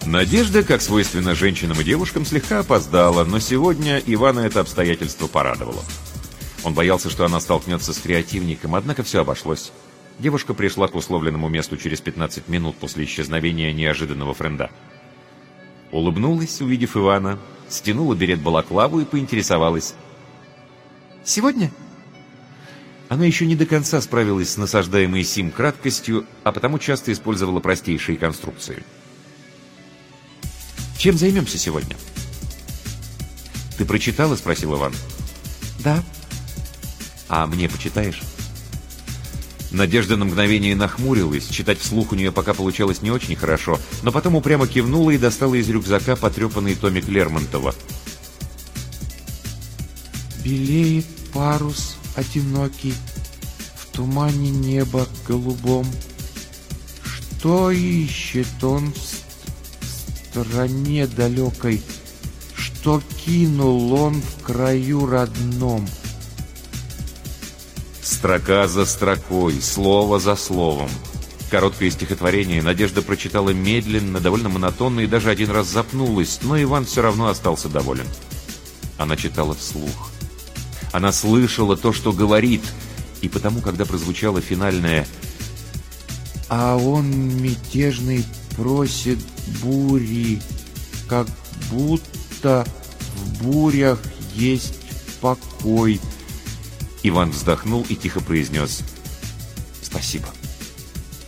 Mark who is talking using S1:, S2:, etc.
S1: Надежда, как свойственно женщинам и девушкам, слегка опоздала, но сегодня Ивана это обстоятельство порадовало. Он боялся, что она столкнется с креативником, однако все обошлось. Девушка пришла к условленному месту через 15 минут после исчезновения неожиданного френда. Улыбнулась, увидев Ивана, стянула берет-балаклаву и поинтересовалась. «Сегодня?» Она еще не до конца справилась с насаждаемой Сим краткостью, а потому часто использовала простейшие конструкции. «Чем займемся сегодня?» «Ты прочитала?» — спросил Иван. «Да». «А мне почитаешь?» Надежда на мгновение нахмурилась, читать вслух у нее пока получалось не очень хорошо, но потом упрямо кивнула и достала из рюкзака потрепанный томик Лермонтова.
S2: «Белеет парус одинокий в тумане неба голубом. Что ищет он в стране далекой, что кинул он в краю родном?»
S1: Строка за строкой, слово за словом. Короткое стихотворение Надежда прочитала медленно, довольно монотонно и даже один раз запнулась, но Иван все равно остался доволен. Она читала вслух. Она слышала то, что говорит, и потому, когда прозвучало финальное
S2: «А он мятежный просит бури, как будто в бурях есть покой»,
S1: Иван вздохнул и тихо произнес «Спасибо».